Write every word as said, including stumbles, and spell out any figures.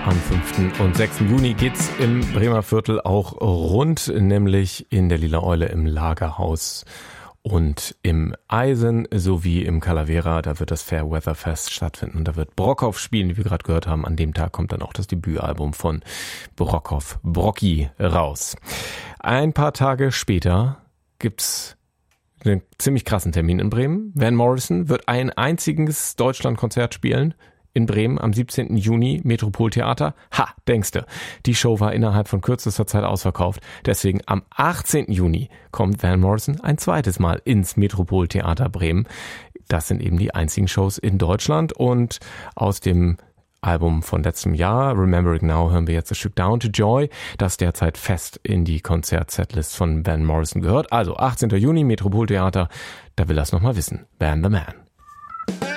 Am fünften und sechsten Juni geht's im Bremer Viertel auch rund, nämlich in der Lila Eule im Lagerhaus und im Eisen sowie im Calavera. Da wird das Fairweather Fest stattfinden und da wird Brockhoff spielen, wie wir gerade gehört haben. An dem Tag kommt dann auch das Debütalbum von Brockhoff, Brocki, raus. Ein paar Tage später gibt's einen ziemlich krassen Termin in Bremen. Van Morrison wird ein einziges Deutschlandkonzert spielen. In Bremen am siebzehnten Juni, Metropoltheater. Ha, denkste. Die Show war innerhalb von kürzester Zeit ausverkauft. Deswegen am achtzehnten Juni kommt Van Morrison ein zweites Mal ins Metropoltheater Bremen. Das sind eben die einzigen Shows in Deutschland. Und aus dem Album von letztem Jahr, Remembering Now, hören wir jetzt das Stück Down to Joy, das derzeit fest in die Konzertsetlist von Van Morrison gehört. Also achtzehnten Juni, Metropoltheater. Da will er es nochmal wissen. Van the Man.